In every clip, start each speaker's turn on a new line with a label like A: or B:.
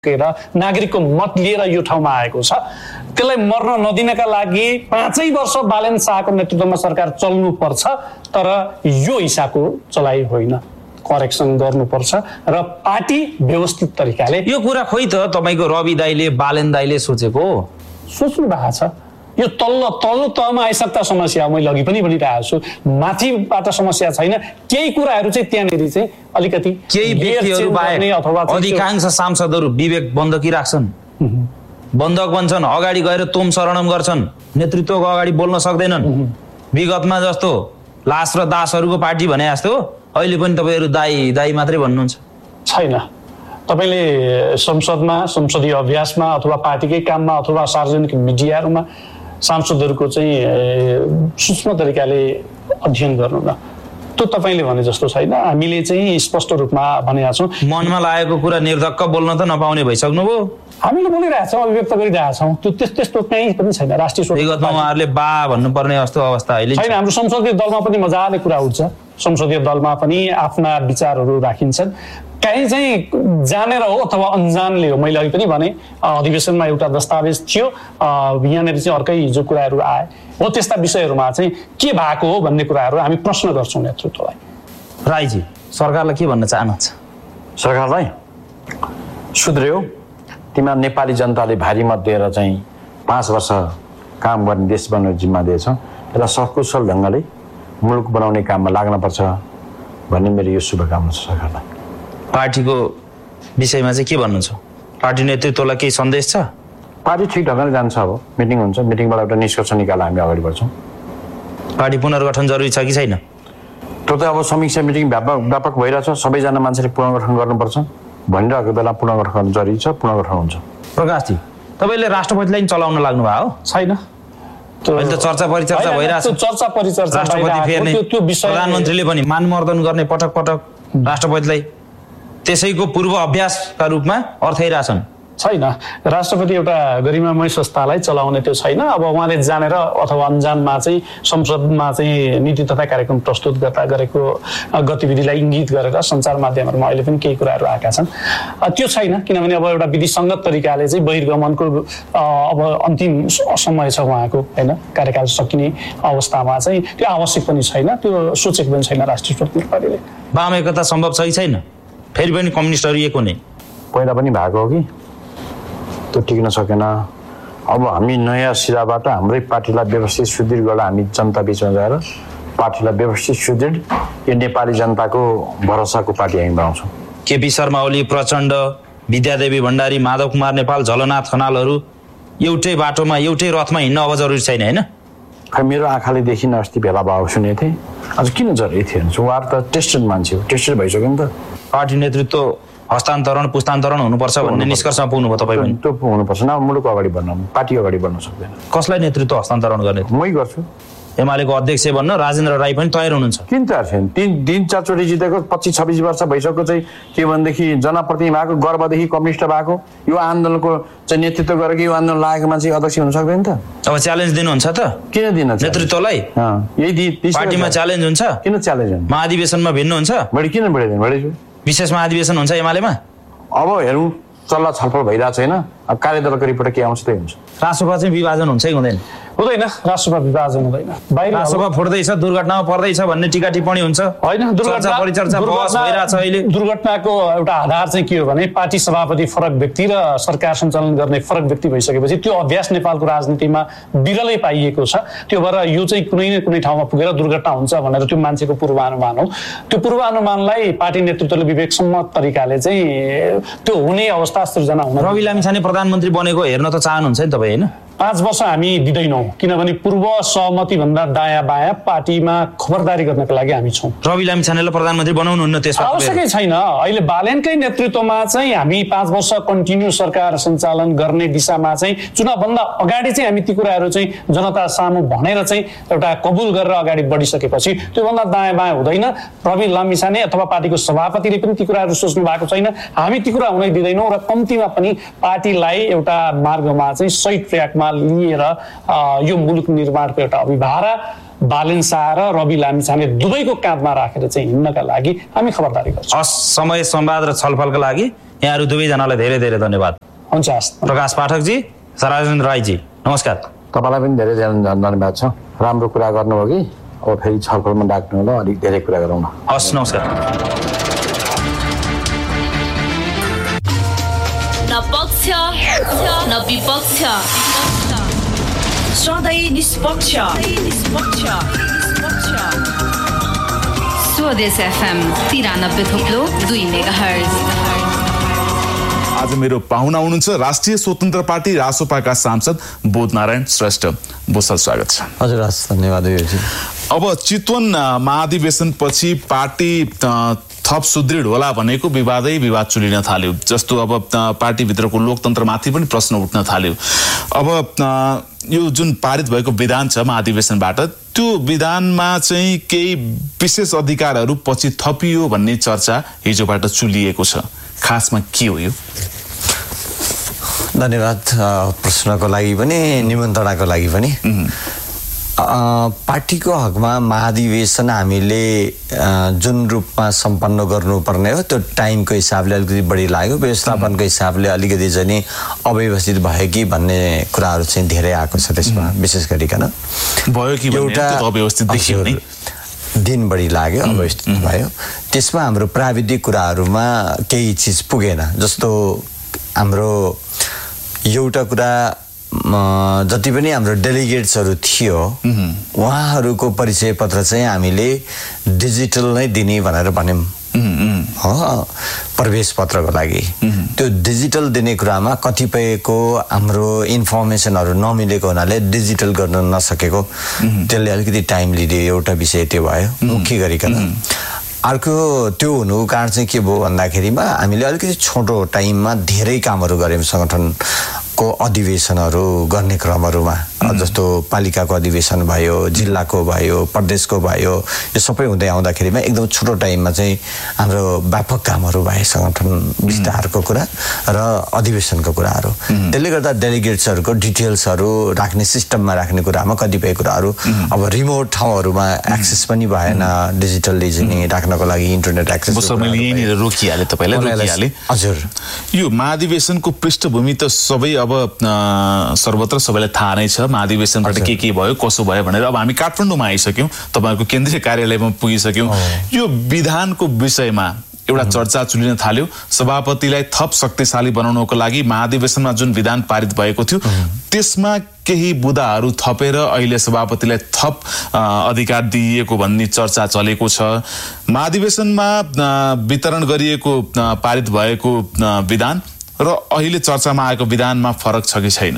A: नागरिकको मत लिएर यो ठाउँमा आएको छ। त्यसलाई मर्न नदिनका लागि 5 वर्ष बालेन शाहको नेतृत्वमा सरकार चल्नुपर्छ, तर यो हिसाबको चलाइ होइन, करेक्सन गर्नुपर्छ र पार्टी व्यवस्थित तरिकाले।
B: यो कुरा खोइ त तपाईको रवि दाइले बालेन दाइले सोचेको
A: सोच्नु भएको छ। यो तल्लो तहमा आइसक्दा समस्या मैले अघि पनि भनिरहेको छु, माथिबाट समस्या छैन। केही कुराहरू चाहिँ त्यहाँनिर चाहिँ अलिकति
B: केही व्यक्तिहरू बाहेक अधिकांश सांसदहरू विवेक बन्दकी राख्छन्, बन्दक बन्छन्, अगाडि गएर तोम शरणम गर्छन्, नेतृत्वको अगाडि बोल्न सक्दैनन्। विगतमा जस्तो लास र दासहरूको पार्टी भने जस्तो अहिले पनि तपाईँहरू दाई दाई मात्रै भन्नुहुन्छ
A: छैन। तपाईँले संसदमा, संसदीय अभ्यासमा अथवा पार्टीकै काममा अथवा सार्वजनिक मिडियाहरूमा सांसदहरूको चाहिँ सूक्ष्म तरिकाले अध्ययन गर्नु न, त्यो तपाईँले भने जस्तो छैन। हामीले चाहिँ स्पष्ट रूपमा भनेका छौँ।
B: मनमा लागेको कुरा निर्धक्क बोल्न त नपाउने भइसक्नुभयो।
A: हामीले बोलिरहेछौँ, अभिव्यक्त गरिरहेछौँ, त्यो त्यस्तो कहीँ पनि छैन। राष्ट्रिय
B: विगतमा उहाँहरूले बा भन्नुपर्ने जस्तो अवस्था अहिले छैन।
A: हाम्रो संसदीय दलमा पनि मजाले कुरा उठ्छ, संसदीय दलमा पनि आफ्ना विचारहरू राखिन्छन्। कहीँ चाहिँ जानेर हो अथवा अन्जानले हो। मैले अघि पनि भने अधिवेशनमा एउटा दस्तावेज थियो, यहाँनिर चाहिँ अर्कै हिजो कुराहरू आए हो। त्यस्ता विषयहरूमा चाहिँ के भएको हो भन्ने कुराहरू हामी प्रश्न गर्छौँ नेतृत्वलाई।
B: राईजी, सरकारलाई के भन्न चाहनुहुन्छ?
C: सरकारलाई सुध्रियो, तिमीहरू नेपाली जनताले भारी मत दिएर चाहिँ 5 वर्ष काम गर्ने देश बनाउने जिम्मा दिएछ। यसलाई सकुशल ढङ्गले मुलुक बनाउने काममा लाग्नुपर्छ भन्ने मेरो यो शुभकामना छ सरकारलाई।
B: पार्टीको विषयमा चाहिँ के भन्नुहुन्छ? पार्टी नेतृत्वलाई केही सन्देश छ?
C: पार्टी ठिक ढङ्गले जान्छ। अब मिटिङ हुन्छ, मिटिङबाट एउटा निष्कर्ष निकालेर हामी अगाडि बढ्छौँ।
B: पार्टी पुनर्गठन जरुरी छ कि छैन?
C: त्यो त अब समीक्षा मिटिङ व्यापक भइरहेछ। सबैजना मान्छेले पुनर्गठन गर्नुपर्छ भनिरहेको बेला पुनर्गठन गर्नु जरुरी छ, पुनर्गठन हुन्छ।
B: प्रकाशजी, तपाईँले राष्ट्रपतिलाई चलाउन लाग्नु भयो
A: छैन?
B: अहिले त चर्चा परिचर्चा भइरहेछ।
A: चर्चा परिचर्चा
B: राष्ट्रपति फेर्ने, प्रधानमन्त्रीले पनि मानमर्दन गर्ने पटक पटक राष्ट्रपतिलाई त्यसैको पूर्व अभ्यासका रूपमा अर्थाइरहेछन्।
A: छैन, राष्ट्रपति एउटा गरिमामय संस्थालाई चलाउने त्यो छैन। अब उहाँले जानेर अथवा अन्जानमा चाहिँ संसदमा चाहिँ नीति तथा कार्यक्रम प्रस्तुत गर्दा गरेको गतिविधिलाई इङ्गित गरेर सञ्चार माध्यमहरूमा अहिले पनि केही कुराहरू आएका छन्। त्यो छैन, किनभने अब एउटा विधिसङ्गत तरिकाले चाहिँ बहिर्गमनको अब अन्तिम समय छ उहाँको, होइन, कार्यकाल सकिने अवस्थामा चाहिँ त्यो आवश्यक पनि छैन, त्यो सोचेको पनि छैन राष्ट्रिय स्वतन्त्र पार्टीले।
B: वाम एकता सम्भव छ कि छैन? फेरि पनि कम्युनिस्टहरू एक हुने
C: पहिला पनि भएको हो कि त्यो टिक्न सकेन। अब हामी नयाँ सिराबाट हाम्रै पार्टीलाई व्यवस्थित सुदृढ गरेर हामी जनता बिचमा गएर पार्टीलाई व्यवस्थित सुदृढ यो नेपाली जनताको भरोसाको पार्टी हामी बनाउँछौँ।
B: केपी शर्मा ओली, प्रचण्ड, विद्यादेवी भण्डारी, माधव कुमार नेपाल, झलनाथ खनालहरू एउटै बाटोमा एउटै रथमा हिँड्न अब जरुरी छैन, होइन?
C: खै मेरो आँखाले देखिन अस्ति भेलाभाव सुनेको थिएँ। आज किन जरुरी थियो? उहाँहरू त टेस्टेड मान्छे हो, टेस्टेड भइसक्यो नि त।
B: पार्टी नेतृत्व हस्तान्तरण पुस्तान्तरण हुनुपर्छ भन्ने निष्कर्षमा पुग्नुभयो तपाईँ पनि?
C: त्यो हुनुपर्छ न, मुलुक अगाडि बढ्न, पार्टी अगाडि बढ्न सक्दैन।
B: कसलाई नेतृत्व हस्तान्तरण गर्ने?
C: मै गर्छु।
B: एमालेको अध्यक्ष बन्न राजेन्द्र राई पनि तयार हुनुहुन्छ?
C: किन तयार छैन? 3-4 चोटि जितेको, 25-26 वर्ष भइसक्यो चाहिँ के भनेदेखि जनप्रतिनिधि भएको, गर्वदेखि कम्युनिस्ट भएको, यो आन्दोलनको चाहिँ नेतृत्व गरेको, यो आन्दोलन लागेको मान्छे अध्यक्ष हुन सक्दैन त? अब
B: च्यालेन्ज दिनुहुन्छ त?
C: किन दिन
B: नेतृत्वलाई?
C: यही
B: पार्टीमा च्यालेन्ज हुन्छ?
C: किन च्यालेन्ज हुन्छ?
B: महाधिवेशनमा भिन्न हुन्छ?
C: बढी किन बढाइदिनु?
B: विशेष महाधिवेशन हुन्छ एमालेमा?
C: अब हेरौँ, सल्लाह छलफल भइरहेको छैन। अब कार्यदलको रिपोर्ट के आउँछ त्यही हुन्छ।
B: राष्ट्रसभा चाहिँ विभाजन हुन्छ कि हुँदैन?
A: हुँदैन, राष्ट्रसभा विभाजन हुँदैन। बाहिर
B: राष्ट्रसभा फुट्दैछ, दुर्घटनामा पर्दैछ भन्ने टिका टिप्पणी हुन्छ,
A: होइन?
B: चर्चा परिचर्चा बहस भइरहेछ अहिले।
A: दुर्घटनाको एउटा आधार चाहिँ के हो भने पार्टी सभापति फरक व्यक्ति र सरकार सञ्चालन गर्ने फरक व्यक्ति भइसकेपछि त्यो अभ्यास नेपालको राजनीतिमा विरलै पाइएको छ। त्यो भएर यो चाहिँ कुनै न कुनै ठाउँमा पुगेर दुर्घटना हुन्छ भनेर त्यो मान्छेको पूर्वानुमान हो। त्यो पूर्वानुमानलाई पार्टी नेतृत्वले विवेकसम्मत तरिकाले चाहिँ त्यो हुने अवस्था सृजना हुन।
B: रवि लामिछाने प्रधानमन्त्री बनेको हेर्न त चाहनुहुन्छ नि तपाईँ, होइन?
A: 5 वर्ष हामी दिँदैनौँ, किनभने पूर्व सहमति भन्दा दायाँ बायाँ पार्टीमा खबरदारी गर्नका लागि हामी छौँ।
B: रवि लामिछानेलाई प्रधानमन्त्री बनाउनुहुन्न? त्यसमा
A: आवश्यकै छैन। अहिले बालेनकै नेतृत्वमा चाहिँ हामी 5 वर्ष कन्टिन्यू सरकार सञ्चालन गर्ने दिशामा चाहिँ चुनावभन्दा अगाडि चाहिँ हामी ती कुराहरू चाहिँ जनता सामु भनेर चाहिँ एउटा कबुल गरेर अगाडि बढिसकेपछि त्योभन्दा दायाँ बायाँ हुँदैन। रवि लामिछाने अथवा पार्टीको सभापतिले पनि ती कुराहरू सोच्नु भएको छैन। हामी ती कुरा हुनै दिँदैनौँ र कम्तीमा पनि पार्टीलाई एउटा मार्गमा चाहिँ सही ट्र्याकमा लिएर यो मुलुक निर्माणको एउटा अभिभारा बालेन शाह र रवि लामिछाने दुवैको काँधमा राखेर चाहिँ हिँड्नका लागि हामी खबरदारी गर्छौँ।
B: समय संवाद र छलफलका लागि यहाँहरू दुवैजनालाई धेरै धेरै धन्यवाद।
A: हुन्छ,
B: प्रकाश पाठकजी, सराजेन्द्र राईजी, नमस्कार।
C: तपाईँलाई पनि धेरै धन्यवाद छ। राम्रो कुरा गर्नुभयो कि अब फेरि छलफलमा डाक्नु होला, अलिक धेरै कुरा गरौँ न।
B: हस्, नमस्कार।
D: न पक्ष न विपक्ष, सधैँ निष्पक्ष। स्वदेश FM 93.2 मेगाहर्ज।
E: आज मेरो पाहुना हुनुहुन्छ राष्ट्रिय स्वतन्त्र पार्टी रासोपाका सांसद बोधनारायण श्रेष्ठ। बहुत सारा स्वागत छ।
C: हजुर, धन्यवाद।
E: अब चितवन महाधिवेशन पछि पार्टी थप सुदृढ होला भनेको विवाद चुलिन थाल्यो। जस्तो अब पार्टीभित्रको लोकतन्त्रमाथि पनि प्रश्न उठ्न थाल्यो। अब यो जुन पारित भएको विधान छ महाधिवेशनबाट, त्यो विधानमा चाहिँ केही विशेष अधिकारहरू पछि थपियो भन्ने चर्चा हिजोबाट चुलिएको छ। खासमा के हो यो?
F: धन्यवाद प्रश्नको लागि पनि, निमन्त्रणाको लागि पनि। पार्टीको हकमा महाधिवेशन हामीले जुन रूपमा सम्पन्न गर्नुपर्ने हो त्यो टाइमको हिसाबले अलिकति बढी लाग्यो, व्यवस्थापनको हिसाबले अलिकति चाहिँ अव्यवस्थित भयो कि भन्ने कुराहरू चाहिँ धेरै आएको छ त्यसमा। विशेष गरिकन
E: भयो कि एउटा अव्यवस्थित देखियो नि,
F: दिन बढी लाग्यो, अव्यवस्थित भयो। त्यसमा हाम्रो प्राविधिक कुराहरूमा केही चिज पुगेन। जस्तो हाम्रो एउटा कुरा, जति पनि हाम्रो डेलिगेट्सहरू थियो उहाँहरूको परिचय पत्र चाहिँ हामीले डिजिटल नै दिने भनेर भन्यौँ प्रवेश पत्रको लागि। त्यो डिजिटल दिने कुरामा कतिपयको हाम्रो इन्फर्मेसनहरू नमिलेको हुनाले डिजिटल गर्न नसकेको, त्यसले अलिकति टाइम लियो। एउटा विषय त्यो भयो मुख्य गरिकन। अर्को त्यो हुनुको कारण चाहिँ के भयो भन्दाखेरिमा हामीले अलिकति छोटो टाइममा धेरै कामहरू गऱ्यौँ सङ्गठनको अधिवेशनहरू गर्ने क्रमहरूमा। जस्तो पालिकाको अधिवेशन भयो, जिल्लाको भयो, प्रदेशको भयो, यो सबै हुँदै आउँदाखेरिमा एकदम छोटो टाइममा चाहिँ हाम्रो व्यापक कामहरू भए सङ्गठन विस्तारको कुरा र अधिवेशनको कुराहरू। त्यसले गर्दा डेलिगेट्सहरूको डिटेल्सहरू राख्ने, सिस्टममा राख्ने कुरामा कतिपय कुराहरू अब रिमोट ठाउँहरूमा एक्सेस पनि भएन डिजिटल्ली चाहिँ राख्नको लागि, इन्टरनेट एक्सेस।
E: यहीँनिर रोकिहाले तपाईँलाई।
F: हजुर,
E: यो महाधिवेशनको पृष्ठभूमि त सबै अब सर्वत्र सबैलाई थाहा नै छ। महाधिवेशनबाट के भयो, कसो भयो भनेर। अब हामी काठमाडौँमा आइसक्यौँ, तपाईँहरूको केन्द्रीय कार्यालयमा पुगिसक्यौँ। यो विधानको विषयमा एउटा चर्चा चुलिन थाल्यो। सभापतिलाई थप शक्तिशाली बनाउनको लागि महाधिवेशनमा जुन विधान पारित भएको थियो त्यसमा केही बुदाहरू थपेर अहिले सभापतिलाई थप अधिकार दिइएको भन्ने चर्चा चलेको छ। महाधिवेशनमा वितरण गरिएको पारित भएको विधान र अहिले चर्चामा आएको विधानमा फरक छ कि छैन?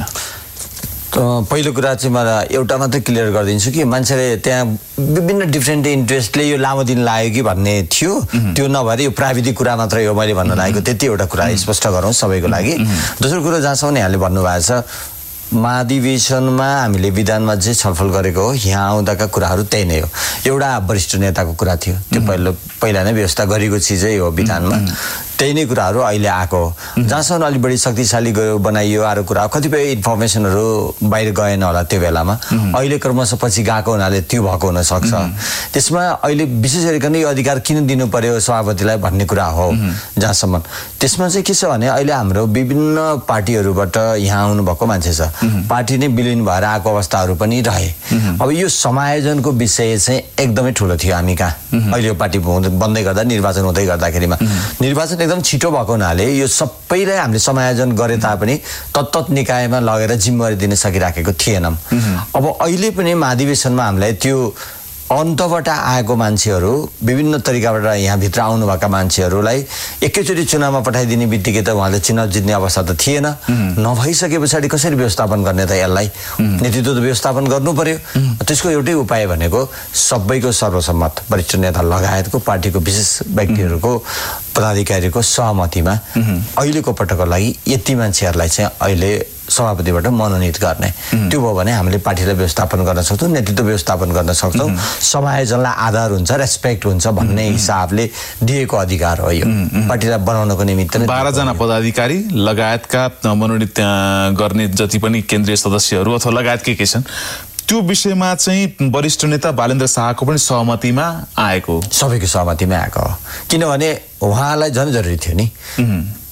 F: पहिलो कुरा चाहिँ मलाई एउटा मात्रै क्लियर गरिदिन्छु कि मान्छेले त्यहाँ विभिन्न डिफ्रेन्ट इन्ट्रेस्टले यो लामो दिन लाग्यो कि भन्ने थियो, त्यो नभएर यो प्राविधिक कुरा मात्रै हो मैले भन्न लागेको। त्यति एउटा कुरा स्पष्ट गरौँ सबैको लागि। दोस्रो कुरो जहाँसम्म यहाँले भन्नुभएको छ महाधिवेशनमा हामीले विधानमा जे छलफल गरेको हो, यहाँ आउँदाका कुराहरू त्यही नै हो। एउटा वरिष्ठ नेताको कुरा थियो, त्यो पहिला नै व्यवस्था गरेको चिजै हो विधानमा। त्यही नै कुराहरू अहिले आएको हो। जहाँसम्म अलिक बढी शक्तिशाली बनाइयो अरू कुरा, कतिपय इन्फर्मेसनहरू बाहिर गएन होला त्यो बेलामा, अहिले क्रमशः पछि गएको हुनाले त्यो भएको हुनसक्छ। त्यसमा अहिले विशेष गरिकन यो अधिकार किन दिनु पर्यो सभापतिलाई भन्ने कुरा हो। जहाँसम्म त्यसमा चाहिँ के छ भने अहिले हाम्रो विभिन्न पार्टीहरूबाट यहाँ आउनुभएको मान्छे छ, पार्टी नै विलिन भएर आएको अवस्थाहरू पनि रहे। अब यो समायोजनको विषय चाहिँ एकदमै ठुलो थियो हामी कहाँ। अहिले यो पार्टी बन्दै गर्दा, निर्वाचन हुँदै गर्दाखेरिमा निर्वाचन एकदम छिटो भएको हुनाले यो सबैलाई हामीले समायोजन गरे तापनि तत्त निकायमा लगेर जिम्मेवारी दिन सकिराखेको थिएनौँ। अब अहिले पनि महाधिवेशनमा हामीलाई त्यो अन्तबाट आएको मान्छेहरू, विभिन्न तरिकाबाट यहाँभित्र आउनुभएका मान्छेहरूलाई एकैचोटि चुनावमा पठाइदिने बित्तिकै त उहाँले चुनाव जित्ने अवस्था त थिएन। नभइसके पछाडि कसरी व्यवस्थापन गर्ने त यसलाई? नेतृत्व त व्यवस्थापन गर्नु पर्यो। त्यसको एउटै उपाय भनेको सबैको सर्वसम्मत वरिष्ठ नेता लगायतको पार्टीको विशेष व्यक्तिहरूको, पदाधिकारीको सहमतिमा अहिलेको पटकको लागि यति मान्छेहरूलाई चाहिँ अहिले सभापतिबाट मनोनित गर्ने। त्यो भयो भने हामीले पार्टीलाई व्यवस्थापन गर्न सक्छौँ, नेतृत्व व्यवस्थापन गर्न सक्छौँ, समायोजनलाई आधार हुन्छ, रेस्पेक्ट हुन्छ भन्ने हिसाबले दिएको अधिकार हो यो पार्टीलाई बनाउनको निमित्त।
E: 12 जना पदाधिकारी लगायतका मनोनित गर्ने जति पनि केन्द्रीय सदस्यहरू अथवा लगायत के छन्, त्यो विषयमा चाहिँ वरिष्ठ नेता बालेन्द्र शाहको पनि सहमतिमा आएको,
F: सबैको सहमतिमा आएको हो। किनभने उहाँलाई झन् जरुरी थियो नि।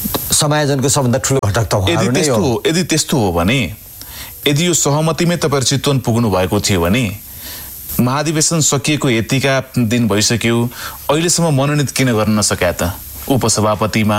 F: समायोजनको सबभन्दा ठुलो घटक त उहाँहरू नै हो।
E: यदि त्यस्तो हो भने, यदि यो सहमतिमै तपाईहरु चितवन पुग्नु भएको थियो भने महाधिवेशन सकिएको यतिका दिन भइसक्यो, अहिलेसम्म मनोनित किन गर्न नसक्या त? उपसभापतिमा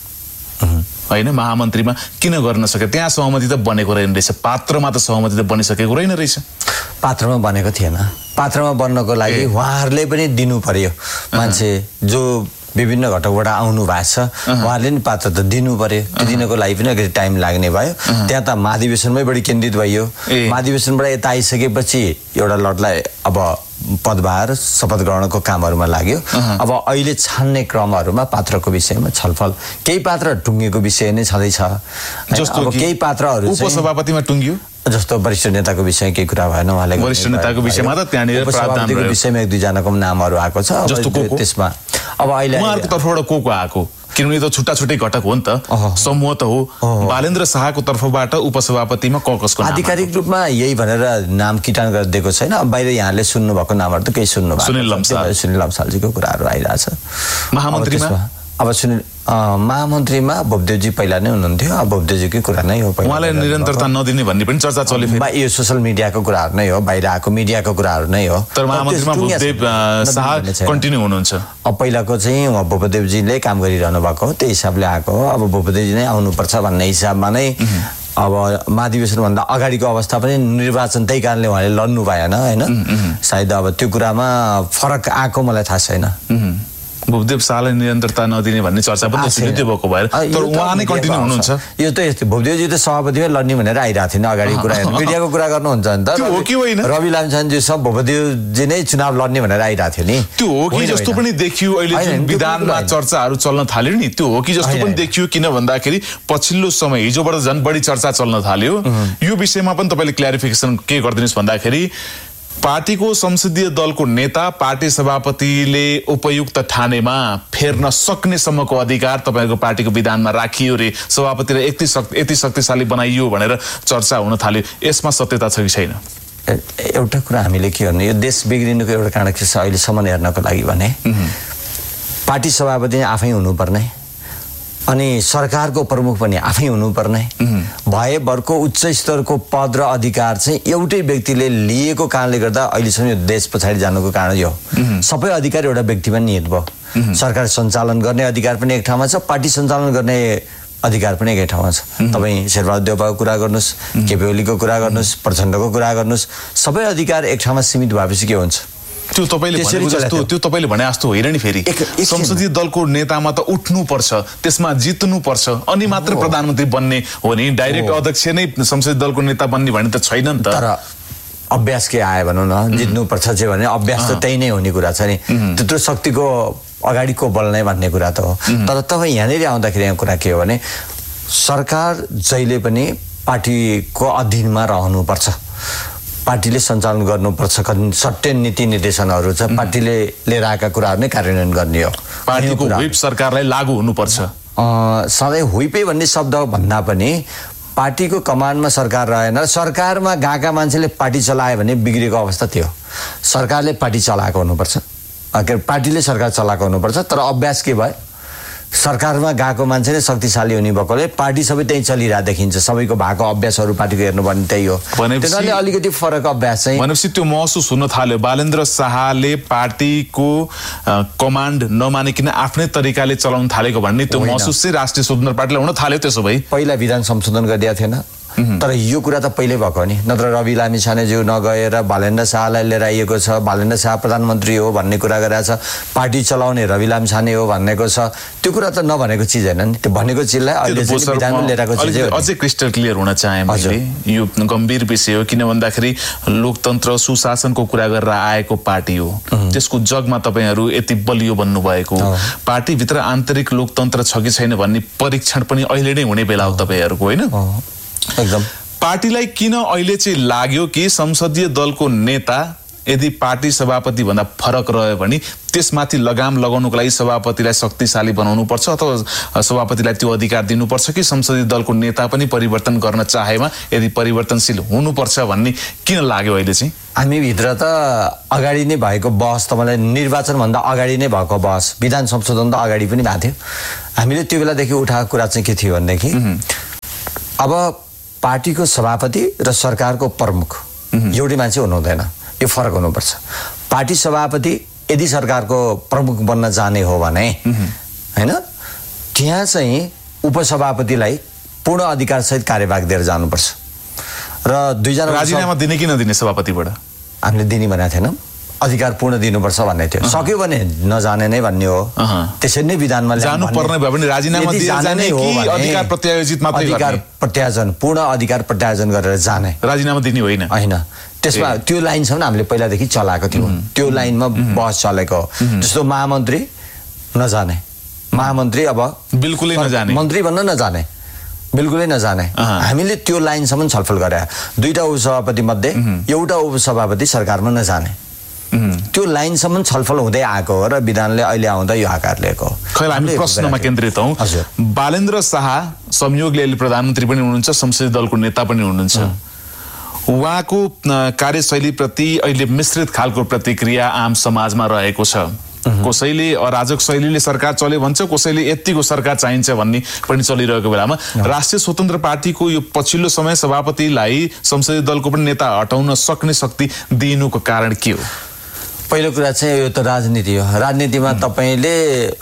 E: होइन, महामन्त्रीमा किन गर्न सके? त्यहाँ सहमति त बनेको रहेछ, पात्रमा त सहमति त बनिसकेको रहेन रहेछ।
F: पात्रमा बनेको थिएन। पात्रमा बन्नको लागि उहाँहरूले पनि दिनु पर्यो। मान्छे जो विभिन्न घटकबाट आउनु भएको छ उहाँहरूले नि पात्र त दिनु पर्यो। त्यो दिनको लागि पनि अलिकति टाइम लाग्ने भयो। त्यहाँ त महाधिवेशनमै बढी केन्द्रित भयो। महाधिवेशनबाट यता आइसकेपछि एउटा लटलाई अब पदभार शपथ ग्रहणको कामहरूमा लाग्यो। अब अहिले छान्ने क्रमहरूमा पात्रको विषयमा छलफल, केही पात्र टुङ्गेको विषय नै छँदैछ।
E: जस्तो
F: केही पात्रहरू
E: उपसभापतिमा टुङ्गियो,
F: जस्तो वरिष्ठ नेताको विषय केही कुरा भएन उहाँले।
E: वरिष्ठ नेताको विषयमा त त्यहाँनिर
F: उपसभापतिको विषयमा एक दुईजनाको नामहरू आएको छ।
E: जस्तो
F: त्यसमा अब अहिले
E: उहाँहरूको तर्फबाट को आएको? किनभने त छुट्टा छुट्टै घटक हो नि त, समूह त हो। बालेन्द्र शाहको तर्फबाट उपसभापतिमा कसको नाम?
F: आधिकारिक रूपमा यही भनेर नाम किटान गरेर दिएको छैन। बाहिर यहाँले सुन्नु भएको नामहरू त केही सुन्नु भएको। सुनिल लम्सालजीको कुराहरू आइरहेछ।
E: महामन्त्रीमा
F: अब सुनिल महामन्त्रीमा भोपदेवजी पहिला नै हुनुहुन्थ्यो। अब भोपदेवजीकै कुरा नै हो।
E: उहाँलाई निरन्तरता नदिने भन्ने पनि चर्चा चल्यो।
F: यो सोसल मिडियाको कुराहरू नै हो, बाहिर आएको मिडियाको कुराहरू नै हो।
E: तर महामन्त्रीमा भोपदेव शाह कन्टिन्यू हुनुहुन्छ।
F: अब पहिलाको चाहिँ उहाँ भोपदेवजीले काम गरिरहनु भएको हो, त्यही हिसाबले आएको हो। अब भोपदेवजी नै आउनुपर्छ भन्ने हिसाबमा नै अब महाधिवेशनभन्दा अगाडिको अवस्था पनि निर्वाचन त्यही कारणले उहाँले लड्नु भएन होइन। सायद अब त्यो कुरामा फरक आएको मलाई थाहा छैन।
E: भोपदेव शाहलाई निरन्तरता नदिने भन्ने चर्चा पनि सुनिदियो भएको भएर, तर उहाँ नै कन्टिन्यू हुनुहुन्छ।
F: यो त यस्तो भोपदेवजी त सभापतिमै लड्ने भनेर आइरहेको थिएन अगाडि कुरा हेर्नु। मिडियाको कुरा गर्नुहुन्छ नि त,
E: हो कि होइन?
F: रवि लामिछानेजी सब भोपदेवजी नै चुनाव लड्ने भनेर आइरहेको थियो नि।
E: त्यो हो कि जस्तो पनि देखियो अहिले जुन विधानमा चर्चाहरू चल्न थाल्यो नि, त्यो हो कि जस्तो पनि देखियो। किन भन्दाखेरि पछिल्लो समय हिजोबाट झन् बढी चर्चा चल्न थाल्यो। यो विषयमा पनि तपाईँले क्ल्यारिफिकेसन के गरिदिनुहोस् भन्दाखेरि पार्टीको संसदीय दलको नेता पार्टी सभापतिले उपयुक्त ठानेमा फेर्न सक्ने सम्मको अधिकार तपाईँको पार्टीको विधानमा राखियो रे, सभापतिलाई यति शक्तिशाली बनाइयो भनेर चर्चा हुन थाल्यो। यसमा सत्यता छ कि छैन?
F: एउटा कुरा हामीले के गर्ने, यो देश बिग्रिनुको एउटा कारण के छ अहिलेसम्म हेर्नको लागि भने पार्टी सभापति आफै हुनुपर्ने, अनि सरकारको प्रमुख पनि आफै हुनुपर्ने भएभरको उच्च स्तरको पद र अधिकार चाहिँ एउटै व्यक्तिले लिएको कारणले गर्दा अहिलेसम्म यो देश पछाडि जानुको कारण यो सबै अधिकार एउटा व्यक्तिमा निहित भयो। सरकार सञ्चालन गर्ने अधिकार पनि एक ठाउँमा छ, पार्टी सञ्चालन गर्ने अधिकार पनि एकै ठाउँमा छ। तपाईँ शेरबहादुर देउपाको कुरा गर्नुहोस्, केपी ओलीको कुरा गर्नुहोस्, प्रचण्डको कुरा गर्नुहोस्, सबै अधिकार एक ठाउँमा सीमित भएपछि के हुन्छ?
E: त्यो तपाईले भने जस्तो होइन नि। फेरि संसदीय दलको नेतामा त उठ्नुपर्छ, त्यसमा जित्नुपर्छ, अनि मात्र प्रधानमन्त्री बन्ने हो नि। डाइरेक्ट अध्यक्ष नै संसदीय दलको नेता बन्ने भने त छैन नि त।
F: तर अभ्यास के आयो भनौँ न, जित्नुपर्छ चाहिँ भने अभ्यास त त्यही नै हुने कुरा छ नि। त्यत्रो शक्तिको अगाडिको बल नै भन्ने कुरा त हो। तर तपाईँ यहाँनिर आउँदाखेरि यहाँ कुरा के हो भने सरकार जहिले पनि पार्टीको अधीनमा रहनुपर्छ, पार्टीले सञ्चालन गर्नुपर्छ। सर्टेन नीति निर्देशनहरू छ, पार्टीले लिएर आएका कुराहरू नै कार्यान्वयन गर्ने हो।
E: पार्टीको व्हिप सरकारलाई लागू हुनुपर्छ।
F: सधैँ व्हिपै भन्ने शब्द भन्दा पनि पार्टीको कमान्डमा सरकार रहेन, सरकारमा गएका मान्छेले पार्टी चलायो भने बिग्रेको अवस्था थियो। सरकारले पार्टी चलाएको हुनुपर्छ, पार्टीले सरकार चलाएको हुनुपर्छ। तर अभ्यास के भयो, सरकारमा गएको मान्छे नै शक्तिशाली हुने भएकोले पार्टी सबै त्यही चलिरहेको देखिन्छ। सबैको भएको अभ्यासहरू पार्टीको हेर्नुपर्ने त्यही हो। त्यसैले अलिकति फरक अभ्यास चाहिँ
E: भनेपछि त्यो महसुस हुन थाल्यो। बालेन्द्र शाहले पार्टीको कमान्ड नमानिकन आफ्नै तरिकाले चलाउन थालेको भन्ने त्यो महसुस चाहिँ राष्ट्रिय स्वतन्त्र पार्टीले हुन थाल्यो। त्यसो भए
F: पहिला विधान संशोधन गरिदिएको थिएन, तर यो कुरा त पहिल्यै भएको नि। नत्र रवि लामिछानेज्यू नगएर बालेन्द्र शाहलाई लिएर आइएको छ, बालेन्द्र शाह प्रधानमन्त्री हो भन्ने कुरा गरेको छ, पार्टी चलाउने रवि लामिछाने हो भनेको छ। त्यो कुरा त नभनेको चिज होइन नि, त्यो भनेको चिजलाई अहिले विधानमा लिएर आएको चिज हो।
E: अझै क्रिस्टल क्लियर हुन चाहे मैले, यो गम्भीर विषय हो। किन भन्दाखेरि लोकतन्त्र सुशासनको कुरा गरेर आएको पार्टी हो, त्यसको जगमा तपाईँहरू यति बलियो बन्नुभएको। पार्टीभित्र आन्तरिक लोकतन्त्र छ कि छैन भन्ने परीक्षण पनि अहिले नै हुने बेला हो तपाईँहरूको, होइन?
F: एकदम।
E: पार्टीलाई किन अहिले चाहिँ लाग्यो कि संसदीय दलको नेता यदि पार्टी सभापति भन्दा फरक रह्यो भने त्यसमाथि लगाम लगाउनुको लागि सभापतिलाई शक्तिशाली बनाउनु पर्छ अथवा सभापतिलाई त्यो अधिकार दिनुपर्छ कि संसदीय दलको नेता पनि परिवर्तन गर्न चाहेमा यदि परिवर्तनशील हुनुपर्छ भन्ने किन लाग्यो अहिले चाहिँ?
F: हामी भित्र त अगाडि नै भएको बहस तपाईँलाई निर्वाचनभन्दा अगाडि नै भएको बहस विधान संशोधन त अगाडि पनि भएको थियो। हामीले त्यो बेलादेखि उठाएको कुरा चाहिँ के थियो भनेदेखि अब पार्टीको सभापति र सरकारको प्रमुख एउटै मान्छे हुनु हुँदैन, यो फरक हुनुपर्छ। पार्टी सभापति यदि सरकारको प्रमुख बन्न जाने हो भने हैन त्यहाँ चाहिँ उपसभापतिलाई पूर्ण अधिकारसहित कार्यभाग दिएर जानुपर्छ र दुईजना
E: राजीनामा दिने कि नदिने सभापतिबाट
F: हामीले दिने भनेको थिएनौँ, अधिकार पूर्ण दिनुपर्छ भन्ने थियो। सक्यो भने नजाने नै भन्ने हो, त्यसरी नै विधानमा
E: जानु पर्ने भयो भने राजीनामा दिएर जाने हो भने अधिकार प्रत्यायोजित मात्रै गर्ने,
F: अधिकार प्रत्यायोजन पूर्ण अधिकार प्रत्यायोजन गरेर जाने,
E: राजीनामा दिने होइन
F: हैन। त्यसमा त्यो लाइनसम्म हामीले पहिलादेखि चलाएको थियौँ, त्यो लाइनमा बहस चलेको। जस्तो महामन्त्री नजाने, महामन्त्री अब
E: बिल्कुलै नजाने,
F: मन्त्री भन्न नजाने, बिल्कुलै नजाने। हामीले त्यो लाइनसम्म छलफल गरे। दुईटा उपसभापति मध्ये एउटा उपसभापति सरकारमा नजाने, त्यो लाइनसम्म छलफल हुँदै आएको हो र विधानले अहिले आउँदा यो आकार लिएको हो।
E: खै हामी प्रश्नमा केन्द्रित हौँ। बालेन्द्र शाह संयोगले अहिले प्रधानमन्त्री पनि हुनुहुन्छ, संसदीय दलको नेता पनि हुनुहुन्छ। उहाँको कार्यशैलीप्रति अहिले मिश्रित खालको प्रतिक्रिया आम समाजमा रहेको छ। कसैले अराजक शैलीले सरकार चल्यो भन्छ, कसैले यतिको सरकार चाहिन्छ भन्ने पनि चलिरहेको बेलामा राष्ट्रिय स्वतन्त्र पार्टीको यो पछिल्लो समय सभापतिलाई संसदीय दलको पनि नेता हटाउन सक्ने शक्ति दिनुको कारण के हो?
F: पहिलो कुरा चाहिँ यो त राजनीति हो। राजनीतिमा तपाईँले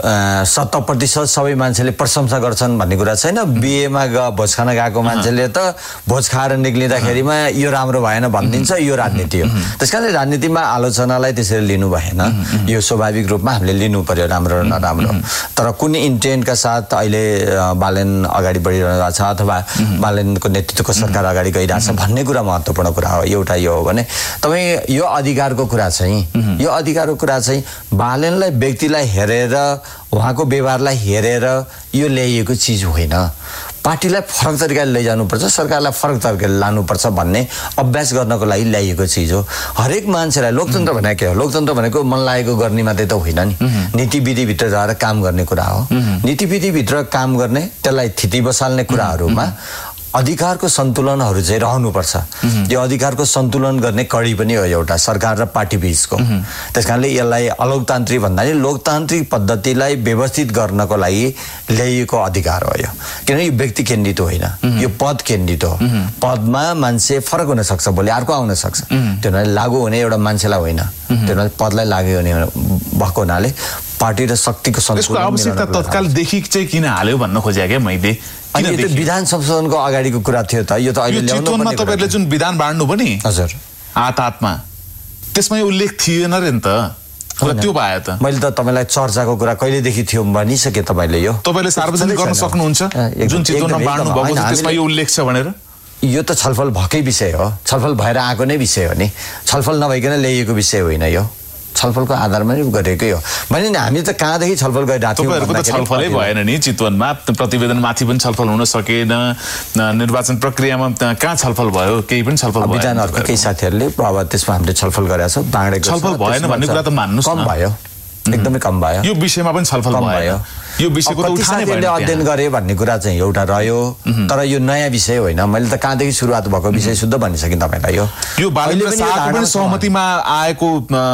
F: 70% सबै मान्छेले प्रशंसा गर्छन् भन्ने कुरा छैन। बिहेमा भोज खान गएको मान्छेले त भोज खाएर निक्लिँदाखेरिमा यो राम्रो भएन भनिदिन्छ, यो राजनीति हो। त्यस कारणले राजनीतिमा आलोचनालाई त्यसरी लिनु भएन, यो स्वाभाविक रूपमा हामीले लिनु पर्यो, राम्रो र नराम्रो। तर कुन इन्टेन्टका साथ अहिले बालेन अगाडि बढिरहेको छ अथवा बालेनको नेतृत्वको सरकार अगाडि गइरहेछ भन्ने कुरा महत्त्वपूर्ण कुरा हो। एउटा यो हो भने तपाईँ यो अधिकारको कुरा चाहिँ यो अधिकारको कुरा चाहिँ बालेनलाई व्यक्तिलाई हेरेर उहाँको व्यवहारलाई हेरेर यो ल्याइएको चिज होइन। पार्टीलाई फरक तरिकाले लैजानुपर्छ, सरकारलाई फरक तरिकाले लानुपर्छ भन्ने अभ्यास गर्नको लागि ल्याइएको चिज हो। हरेक मान्छेलाई लोकतन्त्र भनेको के हो? लोकतन्त्र भनेको मन लागेको गर्ने मात्रै त होइन नि, नीतिविधिभित्र रहेर काम गर्ने कुरा हो। नीतिविधिभित्र काम गर्ने, त्यसलाई थिति बसाल्ने कुराहरूमा अधिकारको सन्तुलनहरू चाहिँ रहनुपर्छ। यो अधिकारको सन्तुलन गर्ने कडी पनि हो एउटा सरकार र पार्टी बीचको। त्यस कारणले यसलाई अलोकतान्त्रिक भन्दा नि लोकतान्त्रिक पद्धतिलाई व्यवस्थित गर्नको लागि ल्याइएको अधिकार हो यो। किनभने यो व्यक्ति केन्द्रित होइन, यो पद केन्द्रित हो। पदमा मान्छे फरक हुन सक्छ, भोलि अर्को आउन सक्छ। त्यो हुनाले लागु हुने एउटा मान्छेलाई होइन, त्यो हुनाले पदलाई लागु हुने भएको हुनाले पार्टी र शक्तिको सन्तुलन
E: आवश्यकता तत्कालदेखि चाहिँ किन हाल्यो भन्न खोजेँ क्या मैले।
F: अनि यो त विधान संशोधनको अगाडिको कुरा थियो त, यो त अहिले ल्याउनु
E: पर्ने। तपाईहरुले जुन विधान बाँड्नु पनि
F: हजुर
E: हातमा त्यसमा उल्लेख थिएन रे नि त, त्यो भयो त।
F: मैले त तपाईलाई चर्चाको कुरा कहिलेदेखि थियो भनिसके तपाईले। यो
E: तपाईले सार्वजनिक गर्न सक्नुहुन्छ जुन चितवनमा बाँड्नु भएको छ त्यसमा यो उल्लेख छ भनेर?
F: यो त छलफल भएकै विषय हो, छलफल भएर आएको नै विषय हो नि, छलफल नभइकन ल्याइएको विषय होइन यो। छलफलको आधारमा नै गरेकै हो भने नि। हामी त कहाँदेखि छलफल गरिरहेको थियौँ?
E: तपाईँहरूको त छलफलै भएन नि चितवनमा, प्रतिवेदनमाथि पनि छलफल हुन सकेन, निर्वाचन प्रक्रियामा कहाँ छलफल भयो? केही पनि छलफल भएन।
F: विधानहरूको केही साथीहरूले अब त्यसमा हामीले छलफल गरेका छौँ, बाँडेको
E: छलफल भएन भन्ने कुरा त मान्नुस्,
F: कम भयो, एकदमै कम भयो।
E: यो विषयमा पनि छलफल भयो, यो विषयको त उठानै भएन।
F: अध्ययन गरे भन्ने कुरा चाहिँ एउटा रह्यो, तर यो नयाँ विषय होइन। मैले त कहाँदेखि सुरुवात भएको विषय शुद्ध भनिसकेँ तपाईँलाई।
E: यो बालेन्द्र शाहको पनि सहमतिमा आएको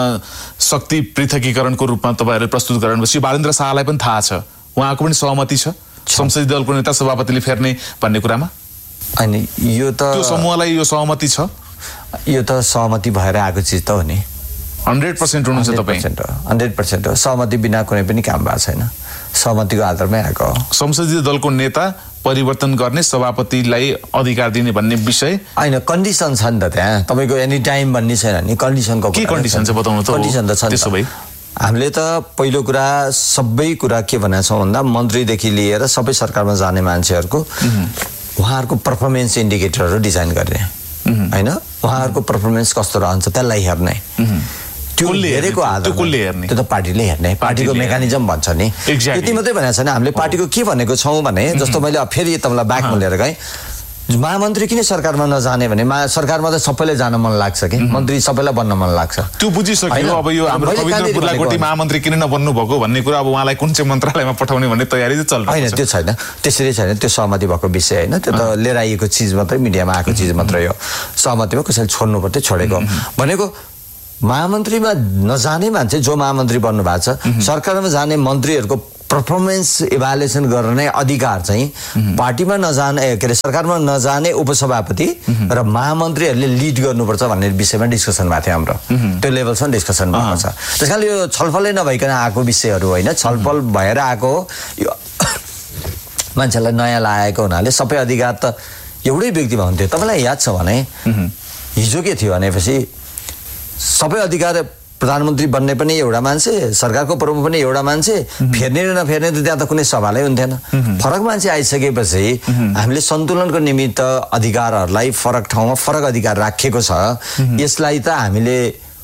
E: शक्ति पृथकीकरणको रूपमा तपाईँहरूले प्रस्तुत गर्नुभएपछि बालेन्द्र शाहलाई पनि थाहा छ, उहाँको पनि सहमति छ संसदीय दलको नेता सभापतिले फेर्ने भन्ने कुरामा?
F: अनि यो त
E: त्यो समूहलाई यो सहमति छ?
F: यो त सहमति भएर आएको चिज त हो नि।
E: 100% हुनुहुन्छ तपाईँ?
F: 100% हो। सहमति बिना कुनै पनि काम भएको छैन, सहमतिको आधारमै आएको हो।
E: संसदीय दलको नेता परिवर्तन गर्ने, सभापतिलाई अधिकार दिने भन्ने विषय
F: होइन, कन्डिसन छ नि त त्यहाँ। तपाईँको एनी टाइम भन्ने छैन नि, कन्डिसनको
E: के कन्डिसन छ बताउनु त?
F: कन्डिसन त छ नि। त्यसो भए हामीले त पहिलो कुरा सबै कुरा के भनेका छौँ भन्दा मन्त्रीदेखि लिएर सबै सरकारमा जाने मान्छेहरूको उहाँहरूको पर्फर्मेन्स इन्डिकेटरहरू डिजाइन गर्ने होइन, उहाँहरूको पर्फर्मेन्स कस्तो रहन्छ त्यसलाई हेर्ने। त्यो हेरेको आधार त्यो त पार्टीले हेर्ने, पार्टीको मेकानिजम भन्छ नि। त्यति मात्रै भनेको छैन हामीले पार्टीको के भनेको छौँ भने, जस्तो मैले फेरि तपाईँलाई ब्याकमा लिएर गएँ, महामन्त्री किन सरकारमा नजाने भने सरकारमा त सबैले जान मन लाग्छ कि मन्त्री सबैलाई बन्न मन लाग्छ
E: त्यो बुझिसक्यो अब यो हाम्रो रविन्द्र बुर्लाकोटी महामन्त्री किन नबन्नु भएको भन्ने कुरा अब उहाँलाई कुन चाहिँ मन्त्रालयमा पठाउने भन्ने तयारी चाहिँ चल्छ
F: होइन त्यो छैन त्यसरी छैन त्यो सहमति भएको विषय होइन त्यो त लिएर आइएको चिज मात्रै मिडियामा आएको चिज मात्रै हो सहमतिमा कसैले छोड्नु पर्थ्यो छोडेको भनेको महामन्त्रीमा नजाने मान्छे जो महामन्त्री बन्नु भएको छ सरकारमा जाने मन्त्रीहरूको पर्फर्मेन्स इभ्यालुएसन गर्ने अधिकार चाहिँ पार्टीमा नजाने के अरे सरकारमा नजाने उपसभापति र महामन्त्रीहरूले लिड गर्नुपर्छ भन्ने विषयमा डिस्कसन भएको थियो हाम्रो त्यो लेभलसम्म डिस्कसन भएको छ त्यस कारणले यो छलफलै नभइकन आएको विषयहरू होइन छलफल भएर आएको यो मान्छेलाई नयाँ लागेको हुनाले सबै अधिकार त एउटै व्यक्तिमा हुन्थ्यो तपाईँलाई याद छ भने हिजो के थियो भनेपछि सबै अधिकार प्रधानमन्त्री बन्ने पनि एउटा मान्छे सरकारको प्रमुख पनि एउटा मान्छे फेर्ने र नफेर्ने त त्यहाँ त कुनै सवालै हुन्थेन फरक मान्छे आइसकेपछि हामीले सन्तुलनको निमित्त अधिकारहरूलाई फरक ठाउँमा फरक अधिकार राखेको छ यसलाई त हामीले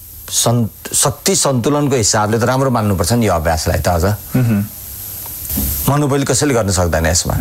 F: शक्ति सन्तुलनको हिसाबले त राम्रो मान्नुपर्छ नि यो अभ्यासलाई त अझ मोनोपोली कसैले गर्न सक्दैन यसमा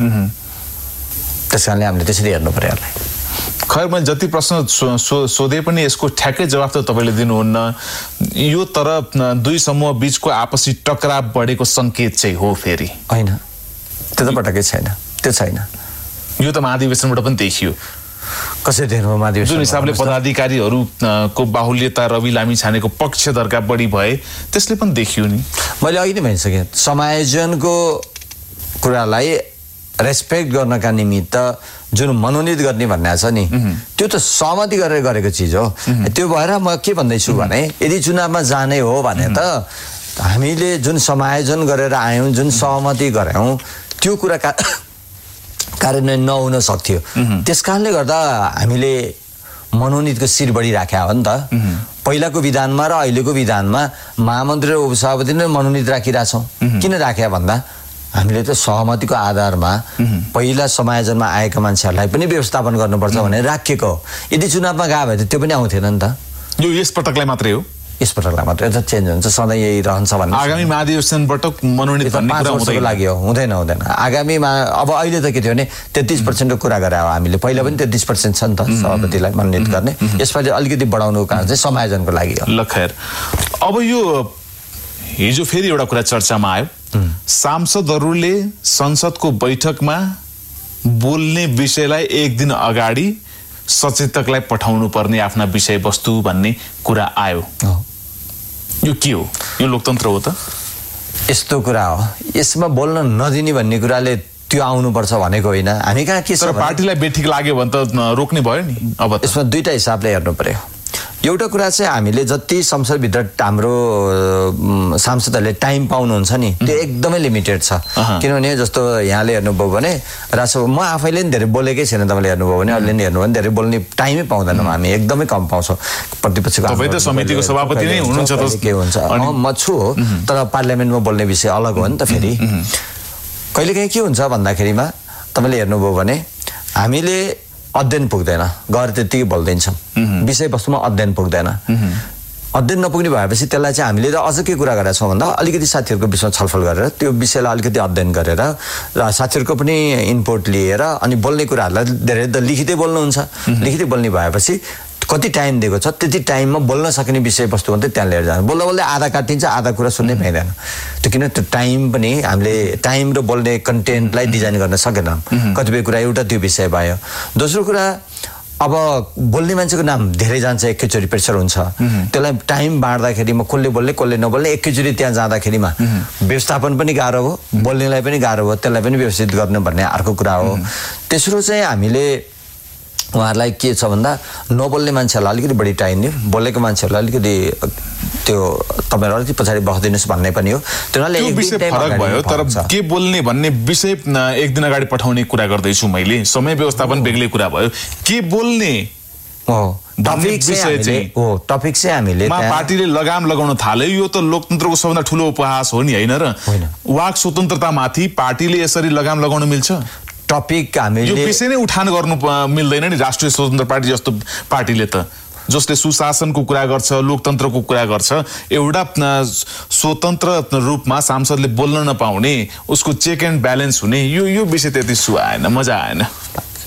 F: त्यस कारणले हामीले त्यसरी हेर्नु पर्यो यसलाई
E: खैर मैले जति प्रश्न सोधे पनि यसको ठ्याक्कै जवाफ त तपाईँले दिनुहुन्न यो तर दुई समूह बीचको आपसी टकराव बढेको संकेत चाहिँ हो फेरि
F: होइन त्यो त पटक्कै छैन त्यो छैन
E: यो त महाधिवेशनबाट पनि देखियो
F: कसरी देख्नु महाधिवेशन
E: जुन हिसाबले पदाधिकारीहरूको बाहुल्यता रवि लामिछानेको पक्षधरका बढी भए त्यसले पनि देखियो नि
F: मैले अघि नै भनिसकेँ समायोजनको कुरालाई रेस्पेक्ट गर्नका निमित्त जुन मनोनित गर्ने भन्ने छ नि त्यो त सहमति गरेर गरेको चिज हो त्यो भएर म के भन्दैछु भने यदि चुनावमा जाने हो भने त हामीले जुन समायोजन गरेर आयौँ जुन सहमति गऱ्यौँ त्यो कुरा कार्यान्वयन नहुन सक्थ्यो त्यस कारणले गर्दा हामीले मनोनितको शिर बढिराख्या हो नि त पहिलाको विधानमा र अहिलेको विधानमा महामन्त्री र उपसभापति नै मनोनित राखिरहेछौँ किन राख्या भन्दा हामीले त सहमतिको आधारमा पहिला समायोजनमा आएका मान्छेहरूलाई पनि व्यवस्थापन गर्नुपर्छ भनेर राखेको हो यदि चुनावमा गयो भने त्यो पनि आउँथेन नि त
E: यो यसपटकलाई मात्रै हो यसपटकलाई
F: मात्रै त चेन्ज हुन्छ सधैँ यही रहन्छ भन्ने
E: आगामी महाधिवेशनबाट मनोनित भन्ने कुरा
F: हुँदैन लागि हो हुँदैन आगामीमा अब अहिले त के थियो भने 33% को कुरा गरे हो हामीले पहिला पनि 33% छ नि त सभापतिलाई मनोनित गर्ने यसपालि अलिकति बढाउनुको कारण चाहिँ समायोजनको लागि हो
E: ल खैर अब यो हिजो फेरि एउटा कुरा चर्चामा आयो सांसदहरूले संसदको बैठकमा बोल्ने विषयलाई एक दिन अगाडि सचेतकलाई पठाउनु पर्ने आफ्ना विषयवस्तु भन्ने कुरा आयो यो के हो यो लोकतन्त्र हो त
F: यस्तो कुरा हो यसमा बोल्न नदिने भन्ने कुराले त्यो आउनुपर्छ भनेको होइन हामी कहाँ के छ
E: पार्टीलाई बेठिक लाग्यो भने त रोक्ने भयो नि अब
F: यसमा दुईटा हिसाबले हेर्नु पर्यो एउटा कुरा चाहिँ हामीले जति संसदभित्र हाम्रो सांसदहरूले टाइम पाउनुहुन्छ नि त्यो एकदमै लिमिटेड छ किनभने जस्तो यहाँले हेर्नुभयो भने राष्ट्रसभा म आफैले नि धेरै बोलेकै छैन तपाईँले हेर्नुभयो भने अहिले नि हेर्नुभयो भने धेरै बोल्ने टाइमै पाउँदैनौँ हामी एकदमै कम पाउँछौँ प्रतिपक्षको
E: तपाईँ त समितिको सभापति नै हुनुहुन्छ त
F: के हुन्छ म छु तर पार्लियामेन्टमा बोल्ने विषय अलग हो नि त फेरि कहिलेकाहीँ के हुन्छ भन्दाखेरिमा तपाईँले हेर्नुभयो भने हामीले अध्ययन पुग्दैन गएर त्यतिकै बोल्दैछौँ विषयवस्तुमा अध्ययन पुग्दैन अध्ययन नपुग्ने भएपछि त्यसलाई चाहिँ हामीले अझ के कुरा गरेका छौँ भन्दा अलिकति साथीहरूको विषयमा छलफल गरेर त्यो विषयलाई अलिकति अध्ययन गरेर र साथीहरूको पनि इनपुट लिएर अनि बोल्ने कुराहरूलाई धेरै त लिखितै बोल्नुहुन्छ लिखितै बोल्ने भएपछि कति टाइम दिएको छ त्यति टाइममा बोल्न सक्ने विषयवस्तु मात्रै त्यहाँ लिएर जानु बोल्दा बोल्दै आधा काटिन्छ आधा कुरा सुन्नै पाइँदैन त्यो किन त्यो टाइम पनि हामीले टाइम र बोल्ने कन्टेन्टलाई डिजाइन गर्न सकेनौँ कतिपय कुरा एउटा त्यो विषय भयो दोस्रो कुरा अब बोल्ने मान्छेको नाम धेरै जान्छ एकैचोटि प्रेसर हुन्छ त्यसलाई टाइम बाँड्दाखेरिमा कसले बोल्ने कसले नबोल्ने एकैचोटि त्यहाँ जाँदाखेरिमा व्यवस्थापन पनि गाह्रो हो बोल्नेलाई पनि गाह्रो हो त्यसलाई पनि व्यवस्थित गर्नु भन्ने अर्को कुरा हो तेस्रो चाहिँ हामीले उहाँहरूलाई के छ भन्दा नबोल्ने मान्छेहरूलाई अलिकति बढी टाइम दियो बोलेको मान्छेहरूलाई अलिकति त्यो तपाईँहरू अलिकति पछाडि बस्दिनुहोस् भन्ने पनि हो
E: फरक भयो तर के बोल्ने भन्ने विषय एक दिन अगाडि पठाउने कुरा गर्दैछु मैले समय व्यवस्थापन बेग्लै कुरा भयो के बोल्ने
F: टपिक चाहिँ हामीले
E: पार्टीले लगाम लगाउन थाल्यो यो त लोकतन्त्रको सबभन्दा ठुलो उपहास हो नि होइन र वाक स्वतन्त्रतामाथि पार्टीले यसरी लगाम लगाउन मिल्छ
F: टपिक हामीले
E: यो विषय नै उठान गर्नु मिल्दैन नि राष्ट्रिय स्वतन्त्र पार्टी जस्तो पार्टीले त जसले सुशासनको कुरा गर्छ लोकतन्त्रको कुरा गर्छ एउटा स्वतन्त्र रूपमा सांसदले बोल्न नपाउने उसको चेक एन्ड ब्यालेन्स हुने यो विषय त्यति सुहाएन मजा आएन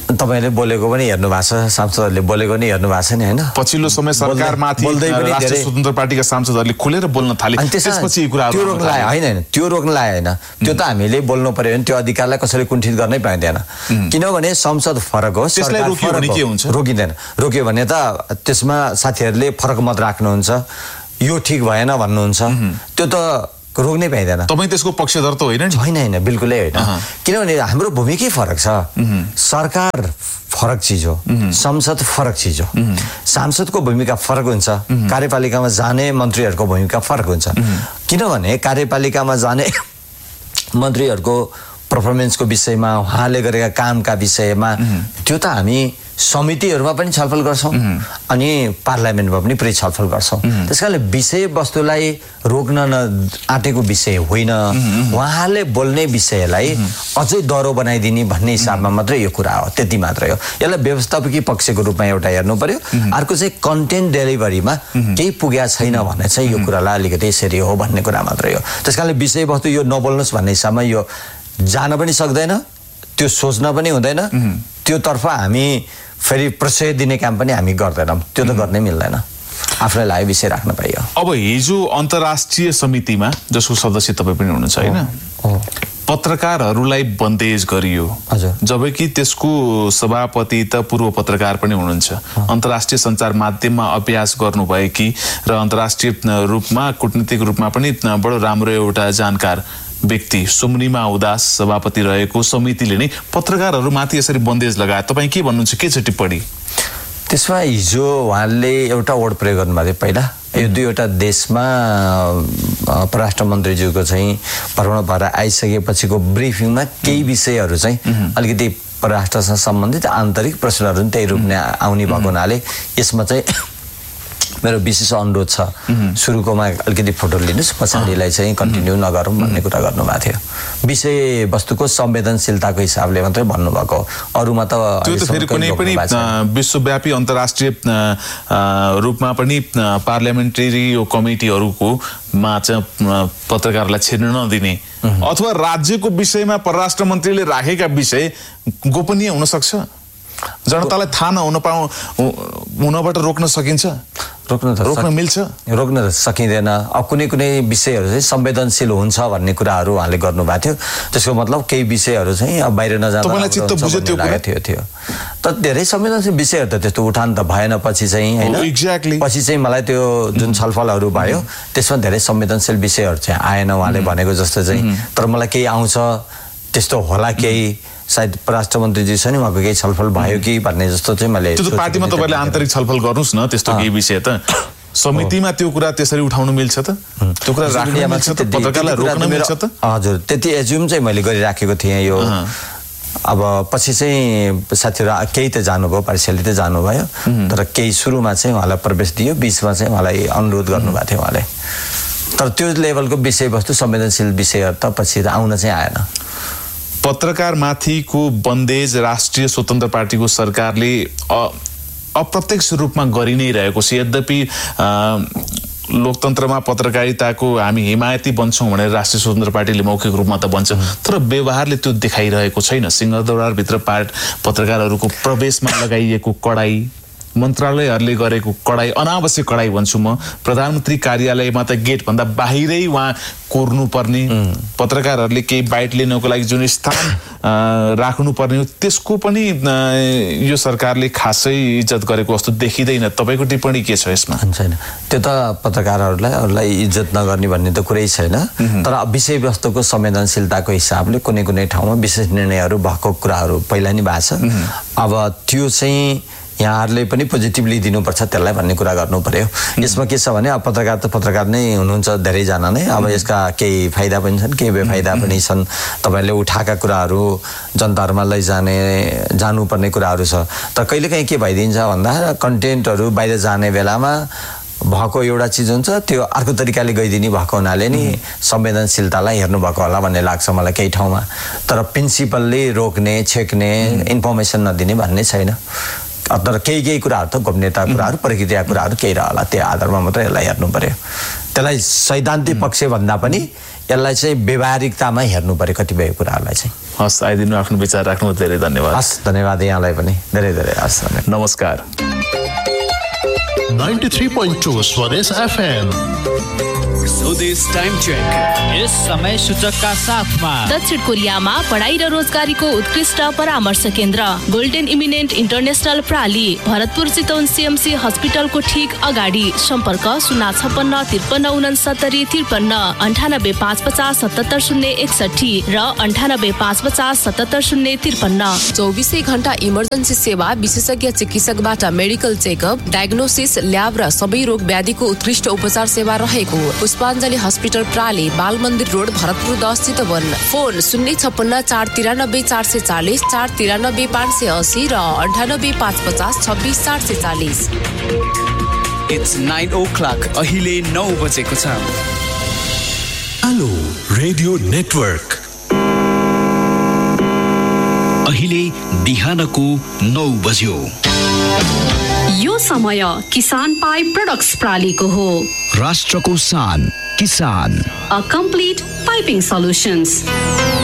F: तपाईले बोलेको पनि हेर्नु भएको छ, सांसदहरूले बोलेको नि हेर्नु भएको छ नि हैन?
E: पछिल्लो समय सरकारमाथि राष्ट्रिय स्वतन्त्र पार्टीका सांसदहरूले खुलेर बोल्न थाले, त्यसपछि यी कुराहरू
F: त्यो रोक्न लाए हैन, त्यो रोक्न लाए हैन, त्यो त हामीले बोल्नु पर्यो भने त्यो अधिकारलाई कसैले कुण्ठित गर्नै पाइँदैन, किनभने संसद फरक हो, सरकार फरक हो, रोकिँदैन। रोक्यो भने त त्यसमा साथीहरूले फरक मत राख्नुहुन्छ, यो ठिक भएन भन्नुहुन्छ, त्यो त रोक्नै पाइँदैन।
E: तपाईँ त्यसको पक्षधर त होइन नि?
F: होइन, बिल्कुलै होइन, किनभने हाम्रो भूमिकै फरक छ, सरकार फरक चिज हो, संसद फरक चिज हो, सांसदको भूमिका फरक हुन्छ, कार्यपालिकामा जाने मन्त्रीहरूको भूमिका फरक हुन्छ, किनभने कार्यपालिकामा जाने मन्त्रीहरूको पर्फर्मेन्सको विषयमा, उहाँले गरेका कामका विषयमा त्यो त हामी समितिहरूमा पनि छलफल गर्छौँ अनि पार्लियामेन्टमा पनि पुरै छलफल गर्छौँ। त्यसकारणले विषयवस्तुलाई रोक्न आँटेको विषय होइन, उहाँले बोल्ने विषयलाई अझै डह्रो बनाइदिने भन्ने हिसाबमा मात्रै यो कुरा हो, त्यति मात्रै हो। यसलाई व्यवस्थापकीय पक्षको रूपमा एउटा हेर्नु पर्यो, अर्को चाहिँ कन्टेन्ट डेलिभरीमा केही पुगेको छैन भने चाहिँ यो कुरालाई अलिकति यसरी हो भन्ने कुरा मात्रै हो। त्यसकारणले विषयवस्तु यो नबोल्नुहोस् भन्ने हिसाबमा यो जान पनि सक्दैन, त्यो सोच्न पनि हुँदैन, त्योतर्फ हामी फेरि प्रशय दिने काम पनि हामी गर्दैनौँ, त्यो त गर्नै मिल्दैन, आफूलाई लागेको विषय राख्न पाइयो।
E: अब हिजो अन्तर्राष्ट्रिय समितिमा जसको सदस्य तपाईँ पनि हुनुहुन्छ होइन, पत्रकारहरूलाई बन्देज गरियो, जबकि त्यसको सभापति त पूर्व पत्रकार पनि हुनुहुन्छ, अन्तर्राष्ट्रिय सञ्चार माध्यममा अभ्यास गर्नुभएकी र अन्तर्राष्ट्रिय रूपमा कूटनीतिक रूपमा पनि बडो राम्रो एउटा जानकार व्यक्ति सुम्निमा उदास सभापति रहेको समितिले नै पत्रकारहरूमाथि यसरी बन्देज लगाए, तपाईँ के भन्नुहुन्छ, के छ टिप्पणी?
F: त्यसमा हिजो उहाँले एउटा वर्ड प्रयोग गर्नुभएको थियो, पहिला यो दुईवटा देशमा परराष्ट्र मन्त्रीज्यूको चाहिँ भ्रमण भएर आइसकेपछिको ब्रिफिङमा केही विषयहरू चाहिँ अलिकति परराष्ट्रसँग सम्बन्धित आन्तरिक प्रश्नहरू पनि त्यही रूपमा आउने भएको हुनाले यसमा चाहिँ मेरो विशेष अनुरोध छ, सुरुकोमा अलिकति फोटो लिनुहोस्, पछाडिलाई चाहिँ कन्टिन्यू नगरौँ भन्ने कुरा गर्नुभएको थियो। विषयवस्तुको संवेदनशीलताको हिसाबले मात्रै भन्नुभएको, अरूमा त
E: त्यो त फेरि कुनै पनि विश्वव्यापी अन्तर्राष्ट्रिय रूपमा पनि पार्लियामेन्ट्री यो कमिटीहरूको मा चाहिँ पत्रकारलाई छिर्न नदिने अथवा राज्यको विषयमा परराष्ट्र मन्त्रीले राखेका विषय गोपनीय हुन सक्छ, जनतालाई थाहा हुनबाट रोक्न सकिन्छ, रोक्न मिल्छ,
F: रोक्न सकिँदैन। अब कुनै विषयहरू चाहिँ संवेदनशील हुन्छ भन्ने कुराहरू उहाँले गर्नुभएको थियो, त्यसको मतलब केही विषयहरू चाहिँ अब बाहिर नजाँदा थियो। तर धेरै संवेदनशील विषयहरू त त्यस्तो उठान त भएन पछि चाहिँ होइन, पछि चाहिँ मलाई त्यो जुन छलफलहरू भयो त्यसमा धेरै संवेदनशील विषयहरू चाहिँ आएन उहाँले भनेको जस्तो चाहिँ, तर मलाई केही आउँछ त्यस्तो होला, केही सायद परराष्ट्र मन्त्रीजी छ नि उहाँको केही छलफल भयो कि भन्ने जस्तो चाहिँ मैले,
E: त्यो पार्टीमा तपाईँले आन्तरिक छलफल गर्नुहोस् न, त्यस्तो केही विषय त समितिमा त्यो कुरा त्यसरी उठाउनु मिल्छ त, त्यो कुरा राख्न मिल्छ त, पत्रकारलाई रोक्न मिल्छ त?
F: हजुर, त्यति एज्युम चाहिँ मैले गरिराखेको थिएँ यो। अब पछि चाहिँ साथीहरू केही त जानुभयो, पार्सियली त जानुभयो, तर केही सुरुमा चाहिँ उहाँलाई प्रवेश दियो, बिचमा चाहिँ उहाँलाई अनुरोध गर्नुभएको थियो उहाँले, तर त्यो लेभलको विषयवस्तु संवेदनशील विषयहरू त पछि आउन चाहिँ आएन।
E: पत्रकारमाथिको बन्देज राष्ट्रिय स्वतन्त्र पार्टीको सरकारले अप्रत्यक्ष रूपमा गरि नै रहेको छ, यद्यपि लोकतन्त्रमा पत्रकारिताको हामी हिमायती बन्छौँ भनेर राष्ट्रिय स्वतन्त्र पार्टीले मौखिक रूपमा त भन्छ, तर व्यवहारले त्यो देखाइरहेको छैन। सिंहदरबारभित्र पत्रकारहरूको प्रवेशमा लगाइएको कडाई, मन्त्रालयहरूले गरेको कडाई, अनावश्यक कडाई भन्छु म, प्रधानमन्त्री कार्यालयमा त गेटभन्दा बाहिरै उहाँ कोर्नुपर्ने, पत्रकारहरूले केही बाइट लिनको लागि जुन स्थान राख्नुपर्ने हो त्यसको पनि यो सरकारले खासै इज्जत गरेको जस्तो देखिँदैन। तपाईँको टिप्पणी के छ यसमा?
F: छैन, त्यो त पत्रकारहरूलाई इज्जत नगर्ने भन्ने त कुरै छैन, तर विषयवस्तुको संवेदनशीलताको हिसाबले कुनै ठाउँमा विशेष निर्णयहरू भएको कुराहरू पहिला नै भएको छ। अब त्यो चाहिँ यहाँहरूले पनि पोजिटिभली दिनुपर्छ त्यसलाई भन्ने कुरा गर्नु पर्यो। यसमा के छ भने अब पत्रकार त पत्रकार नै हुनुहुन्छ धेरैजना नै, अब यसका केही फाइदा पनि छन्, केही बेफाइदा पनि छन्। तपाईँहरूले उठाएका कुराहरू जनताहरूमा जानुपर्ने कुराहरू छ, तर कहिलेकाहीँ के भइदिन्छ भन्दा कन्टेन्टहरू बाहिर जाने बेलामा भएको एउटा चिज हुन्छ, त्यो अर्को तरिकाले गइदिने भएको हुनाले नि संवेदनशीलतालाई हेर्नुभएको होला भन्ने लाग्छ मलाई केही ठाउँमा, तर प्रिन्सिपलले रोक्ने, छेक्ने, इन्फर्मेसन नदिने भन्ने छैन। तर केही कुराहरू त गोपनीयता कुराहरू, प्रक्रिया कुराहरू केही रहला, त्यो आधारमा मात्रै यसलाई हेर्नु पर्यो। त्यसलाई सैद्धान्तिक पक्ष भन्दा पनि यसलाई चाहिँ व्यवहारिकतामा हेर्नु पर्यो कतिपय कुराहरूलाई चाहिँ।
E: हस्, आइदिनु, आफ्नो विचार राख्नु, धेरै धन्यवाद।
F: हस्, धन्यवाद यहाँलाई पनि, धेरै धेरै हस्,
E: नमस्कार।
G: 93.2 स्वदेश FM।
H: स्वदेश टाइम चेक यस समय सूचकका साथमा
D: दक्षिण कोरियामा पढाइ र रोजगारीको उत्कृष्ट परामर्श केन्द्र golden eminent international प्राली, Bharatpur Chitwan CMC हस्पिटलको ठीक अगाडि। सम्पर्क 056 53 69 550 77 061 र 98 550 77 053।
I: 24 घण्टा इमर्जेन्सी सेवा, विशेषज्ञ चिकित्सकबाट मेडिकल चेकअप, डायग्नोसिस, ल्याब र सबै रोग व्याधिको उत्कृष्ट उपचार सेवा रहेको पुष्पाञ्जली हस्पिटल प्राली, बाल मन्दिर रोड, भरतपुर 10 चितवन। फोन 056 493 440 493 580 र 98 550 26 440।
H: It's 9 o'clock. अहिले 9 बजेको छ।
G: Hello radio network. अहिले बिहानको 9 बज्यो।
D: यो समय किसान पाइप प्रोडक्ट्स प्रालीको हो।
G: राष्ट्रको शान किसान।
D: A complete piping solutions.